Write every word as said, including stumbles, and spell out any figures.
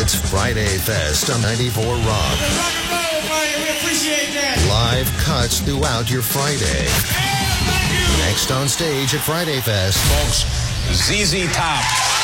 It's Friday Fest on ninety-four Rock. Rock and roll, Friday. We appreciate that. Live cuts throughout your Friday. And thank you. Next on stage at Friday Fest, Folks, Z Z Top.